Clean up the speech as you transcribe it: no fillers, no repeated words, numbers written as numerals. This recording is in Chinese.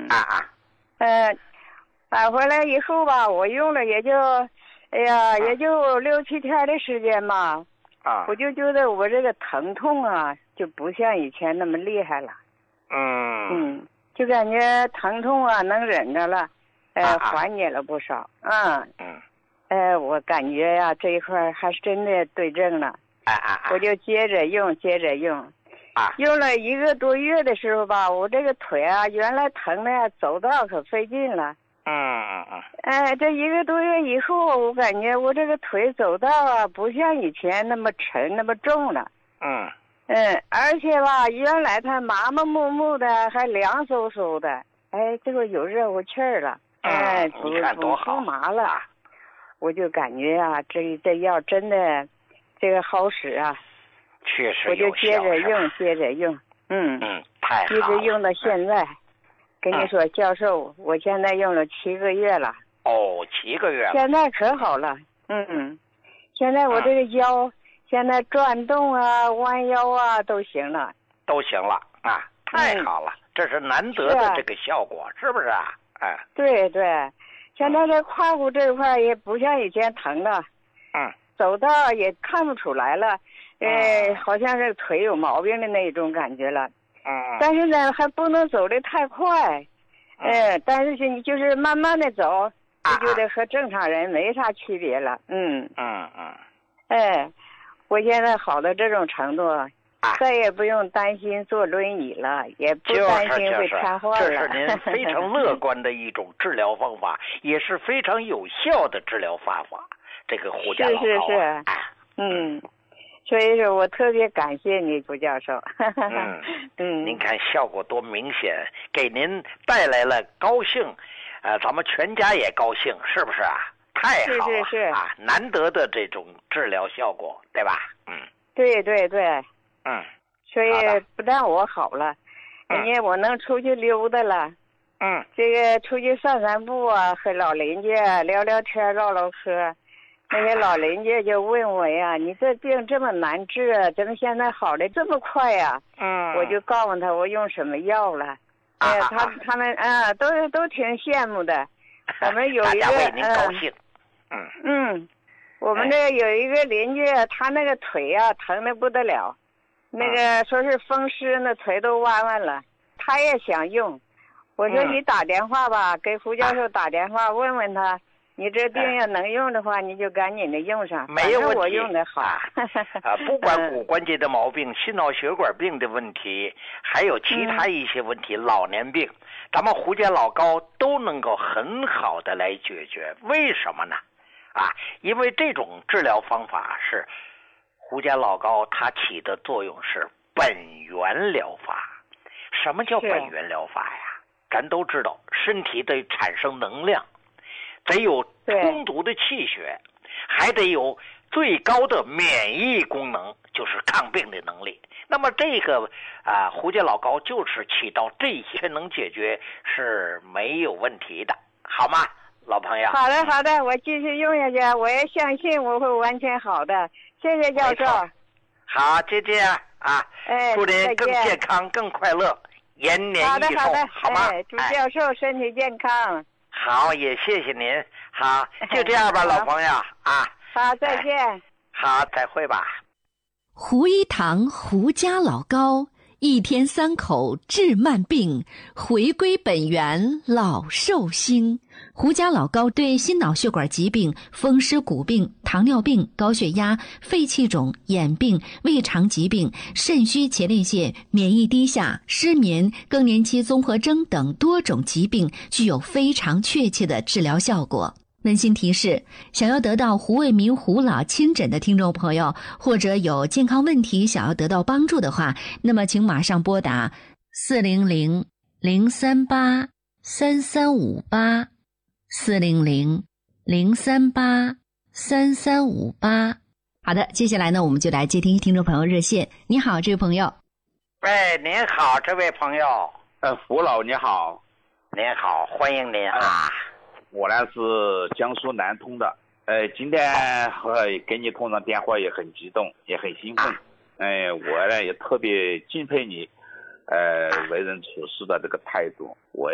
买回来以后吧，我用了也就，也就6、7天的时间嘛。我就觉得我这个疼痛啊，就不像以前那么厉害了。就感觉疼痛啊能忍着了，缓解了不少。我感觉呀，这一块还是真的对症了。我就接着用。用了1个多月的时候吧，我这个腿啊，原来疼的呀，走道可费劲了。这1个多月以后，我感觉我这个腿走道啊，不像以前那么沉那么重了。而且吧，原来它麻麻木木的，还凉飕飕的，这个有热乎气儿了。不麻了。我就感觉啊，这药真的，这个好使啊。 确实我就接着用。 太好了。 一直用到现在。跟你说，教授，我现在用了7个月了。 7个月了。 现在可好了。现在我这个腰，现在转动啊、弯腰啊都行了。 太好了，这是难得的这个效果，是不是啊？ 对，现在这胯骨这块也不像以前疼了。走道也看不出来了。好像是腿有毛病的那种感觉了。但是呢，还不能走得太快。但是你就是慢慢的走，就觉得和正常人没啥区别了。我现在好到这种程度，再也不用担心坐轮椅了，也不担心会瘫痪了。 这是您非常乐观的一种治疗方法，也是非常有效的治疗方法。这个胡家老高。 是。所以说我特别感谢你，朱教授。 您看效果多明显，给您带来了高兴，咱们全家也高兴，是不是啊？太好了。 是难得的这种治疗效果，对吧？ 对。所以不但我好了，人家我能出去溜达了。这个出去散步啊，和老邻居聊聊天、唠唠嗑。那些老邻居就问我呀，你这病这么难治啊，怎么现在好的这么快呀？我就告诉他我用什么药了。他们都挺羡慕的。我们有一个大家为您高兴。 我们这有一个邻居，他那个腿啊疼得不得了，那个说是风湿，那腿都弯弯了，他也想用。我说你打电话吧，给胡教授打电话问问他。你这病要能用的话，你就赶紧的用上。 没有问题。 我用的好。 不管骨关节的毛病、心脑血管病的问题，还有其他一些问题，老年病，咱们胡家老高都能够很好的来解决。为什么呢？因为这种治疗方法是胡家老高他起的作用是本源疗法。什么叫本源疗法呀？咱都知道，身体得产生能量。得有充足的气血，还得有最高的免疫功能，就是抗病的能力。那么这个胡家老高就是起到这些能解决是没有问题的，好吗，老朋友？ 好的，我继续用下去，我也相信我会完全好的。谢谢教授。 好，就这样啊。祝您更健康、更快乐，延年益寿，好吗？ 祝教授身体健康。 好，也谢谢您。好，就这样吧，老朋友啊。 好，再见。 好，再会吧。 胡一堂胡家老高，1天3口治慢病，回归本源老寿星。胡家老高对心脑血管疾病、风湿骨病、糖尿病、高血压、肺气肿、眼病、胃肠疾病、肾虚前列腺、免疫低下、失眠、更年期综合征等多种疾病具有非常确切的治疗效果。温馨提示，想要得到胡卫民胡老亲诊的听众朋友，或者有健康问题想要得到帮助的话，那么请马上拨打400-038-3358 400-038-3358。好的，接下来呢，我们就来接听听众朋友热线。你好，这位朋友。 喂，您好，这位朋友。 胡老你好。 您好，欢迎您啊。 我呢是江苏南通的，今天跟你通上电话也很激动，也很兴奋。我呢也特别敬佩你，为人处事的这个态度。我